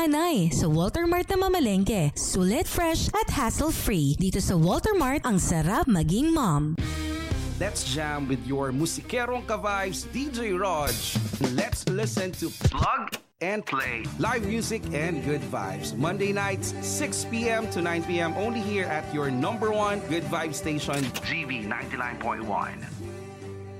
nanay sa Walter Mart na mamalengke. Sulit, fresh at hassle-free. Dito sa Walter Mart, ang sarap maging mom. Let's jam with your musikerong ka-vibes, DJ Raj. Let's listen to Plug and Play. Live music and good vibes. Monday nights, 6 p.m. to 9 p.m. only here at your number one good vibe station, GB 99.1.